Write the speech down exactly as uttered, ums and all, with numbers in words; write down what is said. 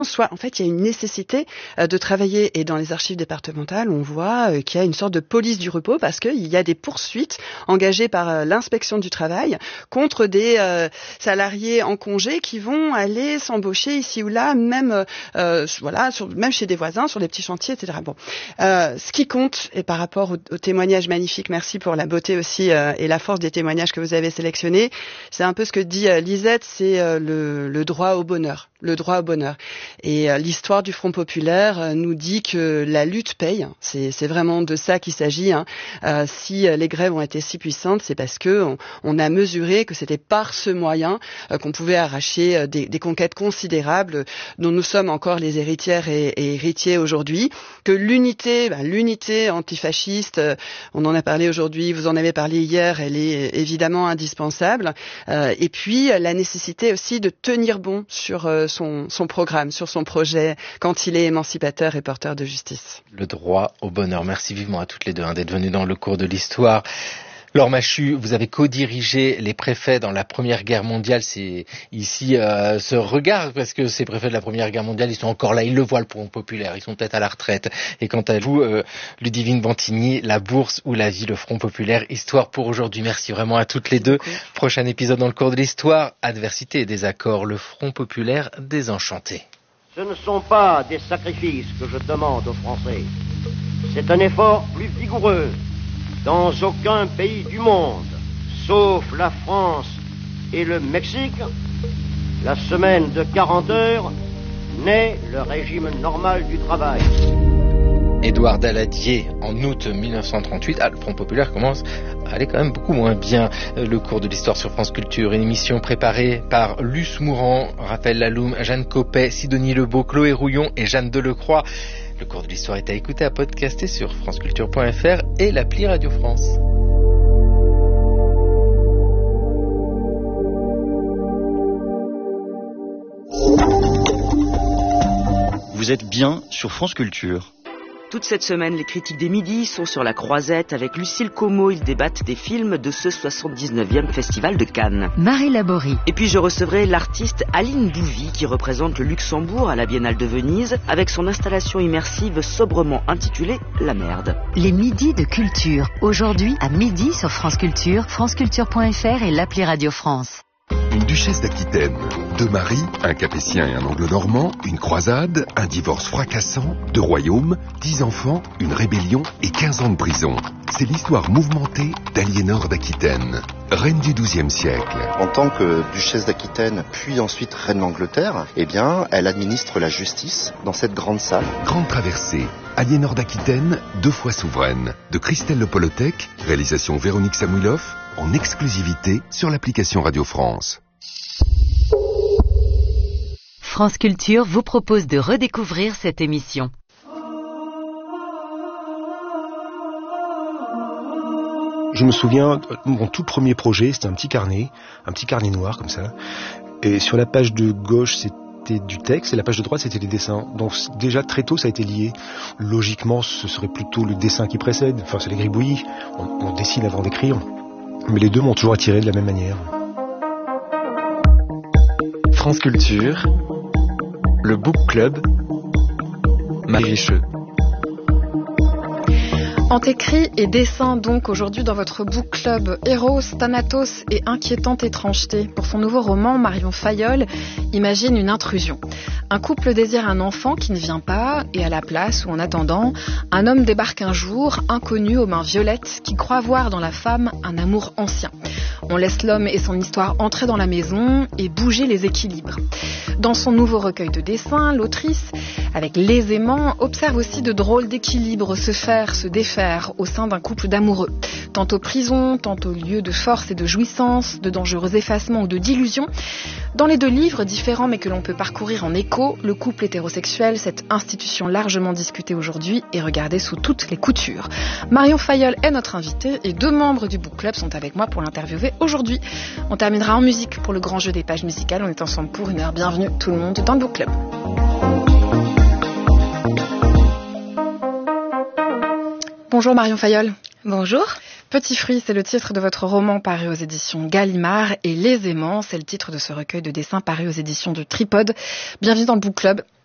soit en fait il y a une nécessité euh, de travailler, et dans les archives départementales on voit euh, qu'il y a une sorte de police du repos parce qu'il y a des poursuites engagées par euh, l'inspection du travail contre des euh, salariés en congé qui vont aller s'embaucher ici ou là, même euh, voilà, sur, même chez des voisins, sur des petits chantiers, et cetera. Bon, euh, ce qui compte, et par rapport au, au témoignage magnifique, merci pour la beauté aussi euh, et la force des témoignages que vous avez sélectionnés, c'est un peu ce que dit euh, Lisette, c'est euh, le, le droit au bonheur. Le droit au bonheur. Et euh, l'histoire du Front populaire euh, nous dit que la lutte paye. C'est, c'est vraiment de ça qu'il s'agit. Hein. Euh, si euh, les grèves ont été si puissantes, c'est parce que on, on a mesuré que c'était par ce moyen euh, qu'on pouvait arracher euh, des, des conquêtes considérables dont nous sommes encore les héritières et, et héritiers aujourd'hui. Que l'unité, ben, l'unité antifasciste, euh, on en a parlé aujourd'hui, vous en avez parlé hier, elle est évidemment indispensable. Euh, et puis la nécessité aussi de tenir bon sur euh, Son, son programme, sur son projet, quand il est émancipateur et porteur de justice. Le droit au bonheur. Merci vivement à toutes les deux hein, d'être venues dans le cours de l'histoire. Laure Machut, vous avez co-dirigé les préfets dans la Première Guerre mondiale. C'est ici euh, ce regard, parce que ces préfets de la Première Guerre mondiale, ils sont encore là, ils le voient le Front populaire, ils sont peut-être à la retraite. Et quant à vous, euh, Ludivine Bantigny, la bourse ou la vie, le Front populaire, histoire pour aujourd'hui. Merci vraiment à toutes les deux. Prochain épisode dans le cours de l'histoire, adversité et désaccord, le Front populaire désenchanté. Ce ne sont pas des sacrifices que je demande aux Français. C'est un effort plus vigoureux. Dans aucun pays du monde, sauf la France et le Mexique, la semaine de quarante heures n'est le régime normal du travail. Édouard Daladier, en août mille neuf cent trente-huit, ah, le Front populaire commence à aller quand même beaucoup moins bien. Le cours de l'histoire sur France Culture, une émission préparée par Luce Mourant, Raphaël Laloum, Jeanne Copet, Sidonie Lebeau, Chloé Rouillon et Jeanne Delecroix. Le cours de l'histoire est à écouter, à podcaster sur franceculture point f r et l'appli Radio France. Vous êtes bien sur France Culture. Toute cette semaine, les critiques des midis sont sur la croisette. Avec Lucille Como, ils débattent des films de ce soixante-dix-neuvième Festival de Cannes. Marie Laborie. Et puis je recevrai l'artiste Aline Bouvy qui représente le Luxembourg à la Biennale de Venise avec son installation immersive sobrement intitulée La Merde. Les midis de culture. Aujourd'hui à midi sur France Culture, franceculture point f r et l'appli Radio France. Une duchesse d'Aquitaine, deux maris, un capétien et un anglo-normand, une croisade, un divorce fracassant, deux royaumes, dix enfants, une rébellion et quinze ans de prison. C'est l'histoire mouvementée d'Aliénor d'Aquitaine, reine du douzième siècle. En tant que duchesse d'Aquitaine, puis ensuite reine d'Angleterre, eh bien, elle administre la justice dans cette grande salle. Grande traversée, Aliénor d'Aquitaine, deux fois souveraine, de Christelle Le Polotec, réalisation Véronique Samouilov, en exclusivité sur l'application Radio France. France Culture vous propose de redécouvrir cette émission. Je me souviens, mon tout premier projet, c'était un petit carnet, un petit carnet noir comme ça. Et sur la page de gauche, c'était du texte et la page de droite, c'était des dessins. Donc déjà très tôt, ça a été lié. Logiquement, ce serait plutôt le dessin qui précède. Enfin, c'est les gribouillis. On, on dessine avant d'écrire. Mais les deux m'ont toujours attiré de la même manière. France Culture, le Book Club, Marie Richeux. Antécrit et dessin donc aujourd'hui dans votre book club Héros, Thanatos et inquiétante étrangeté. Pour son nouveau roman, Marion Fayolle imagine une intrusion. Un couple désire un enfant qui ne vient pas et à la place ou en attendant, un homme débarque un jour, inconnu aux mains violettes, qui croit voir dans la femme un amour ancien. On laisse l'homme et son histoire entrer dans la maison et bouger les équilibres. Dans son nouveau recueil de dessins, l'autrice, avec l'aisément, observe aussi de drôles d'équilibres se faire, se défaire au sein d'un couple d'amoureux. Tantôt prison, tantôt lieu de force et de jouissance, de dangereux effacements ou de d'illusions. Dans les deux livres, différents mais que l'on peut parcourir en écho, le couple hétérosexuel, cette institution largement discutée aujourd'hui, est regardée sous toutes les coutures. Marion Fayolle est notre invitée et deux membres du Book Club sont avec moi pour l'interviewer aujourd'hui. On terminera en musique pour le grand jeu des pages musicales. On est ensemble pour une heure. Bienvenue tout le monde dans le Book Club. Bonjour Marion Fayolle. Bonjour. Petit fruit, c'est le titre de votre roman paru aux éditions Gallimard et Les Aimants, c'est le titre de ce recueil de dessins paru aux éditions du Tripode. Bienvenue dans le Book Club.